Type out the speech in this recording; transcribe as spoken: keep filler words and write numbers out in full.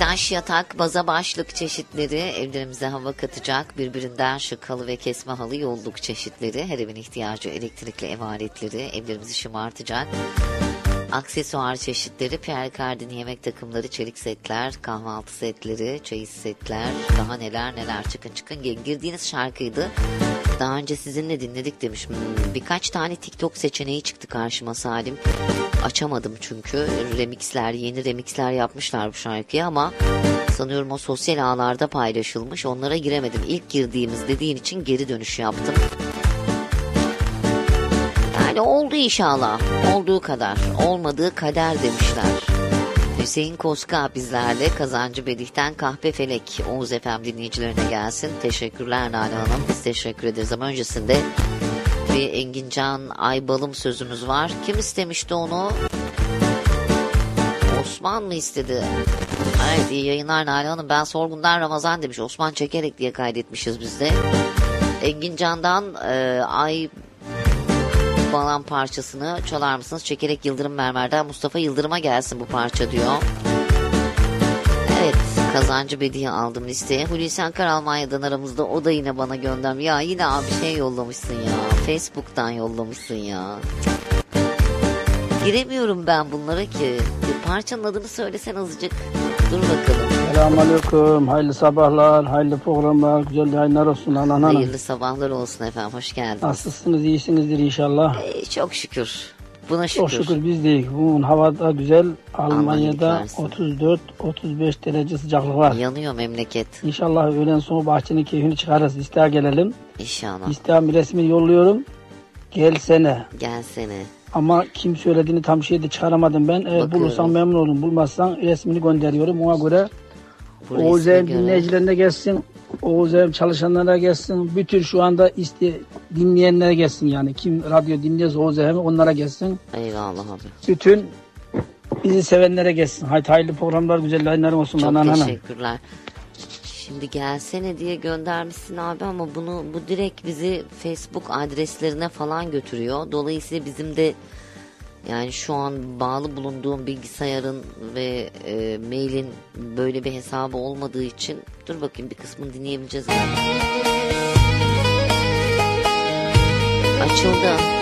taş, yatak, baza başlık çeşitleri, evlerimize hava katacak, birbirinden şık halı ve kesme halı, yolluk çeşitleri, her evin ihtiyacı elektrikli ev aletleri, evlerimizi şımartacak aksesuar çeşitleri, Pierre Cardin yemek takımları, çelik setler, kahvaltı setleri, çeyiz setler, daha neler neler, çıkın çıkın. Girdiğiniz şarkıydı. Daha önce sizinle dinledik demiş. Hmm, birkaç tane TikTok seçeneği çıktı karşıma Salim. Açamadım çünkü. Remixler, yeni remixler yapmışlar bu şarkıya ama sanıyorum o sosyal ağlarda paylaşılmış. Onlara giremedim. İlk girdiğimiz dediğin için geri dönüş yaptım. Yani oldu inşallah. Olduğu kadar. Olmadığı kader demişler. Hüseyin Koska bizlerle. Kazancı Bedih'ten Kahpe Felek. Oğuz F M dinleyicilerine gelsin. Teşekkürler Nane Hanım. Biz teşekkür ederiz ama öncesinde bir Engincan Aybalım sözümüz var. Kim istemişti onu? Osman mı istedi? Evet, iyi yayınlar Nane Hanım. Ben Sorgun'dan Ramazan demiş. Osman çekerek diye kaydetmişiz biz de. Engincan'dan e, Ay Balan parçasını çalar mısınız? Çekerek Yıldırım Mermer'den Mustafa Yıldırım'a gelsin bu parça diyor. Evet, Kazancı Bediye aldım listeye. Hulusi Ankar Almanya'dan aramızda, o da yine bana gönder. Ya yine abi şey yollamışsın ya. Facebook'tan yollamışsın ya. Giremiyorum ben bunlara ki. Bir parçanın adını söylesen azıcık. Dur bakalım. Selamünaleyküm. Hayırlı sabahlar, hayırlı programlar, güzel yayınlar olsun. Anan, anan. Hayırlı sabahlar olsun efendim. Hoş geldiniz. Nasılsınız? İyisinizdir inşallah. Ee, çok şükür. Buna şükür. Çok şükür biz değil. Bugün havada güzel. Almanya'da Allah otuz dört otuz beş derece sıcaklık var. Yanıyor memleket. İnşallah öğlen sonu bahçenin keyfini çıkarırız. İsteğe gelelim. İnşallah. İsteğe resmini yolluyorum. Gelsene. Gelsene. Ama kim söylediğini tam şeyde çıkaramadım ben. Eğer bulursan memnun olurum. Bulmazsan resmini gönderiyorum. Ona göre Oğuz Ev dinleyicilerine gelsin. Oğuz Ev çalışanlara gelsin. Bütün şu anda iste, dinleyenlere gelsin yani. Kim radyo dinliyorsa Oğuz Ev'e onlara gelsin. Eyvallah abi. Bütün bizi sevenlere gelsin. Haydi hayırlı programlar, güzel yayınlar olsun. Çok Anan, teşekkürler. Anan. Şimdi gelsene diye göndermişsin abi ama bunu bu direkt bizi Facebook adreslerine falan götürüyor. Dolayısıyla bizim de yani şu an bağlı bulunduğum bilgisayarın ve e, mailin böyle bir hesabı olmadığı için dur bakayım bir kısmını dinleyebileceğiz. Açıldı.